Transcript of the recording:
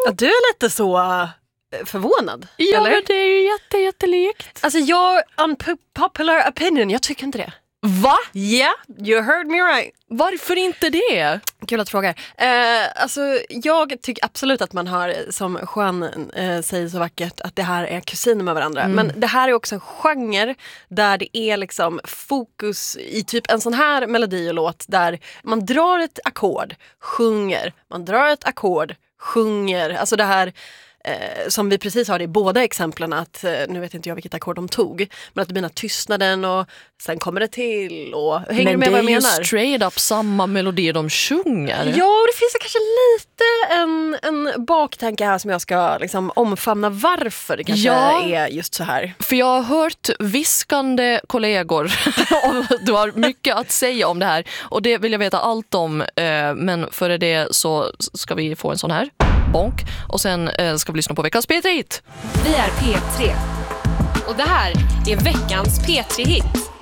Ja, du är lite så förvånad. Ja, eller? men det är ju jättelikt. Alltså unpopular opinion, jag tycker inte det. Va? Yeah, you heard me right. Varför inte det? Kul att fråga. Alltså, jag tycker absolut att man har, som Juan säger så vackert, att det här är kusiner med varandra. Men det här är också en genre där det är liksom fokus i typ en sån här melodi och låt där man drar ett ackord, sjunger, man drar ett ackord, sjunger. Alltså det här som vi precis har i båda exemplen, att nu vet inte jag vilket ackord de tog, men att det blir den här tystnaden och sen kommer det till och hänger du med vad jag menar? Men det är ju straight up samma melodi de sjunger. Ja, och det finns kanske lite en baktanke här som jag ska liksom omfamna varför det kanske är just så här. För jag har hört viskande kollegor och du har mycket att säga om det här och det vill jag veta allt om, men före det så ska vi få en sån här bonk och sen ska vi lyssna på veckans P3-hit. Vi är P3 och det här är veckans P3-hit.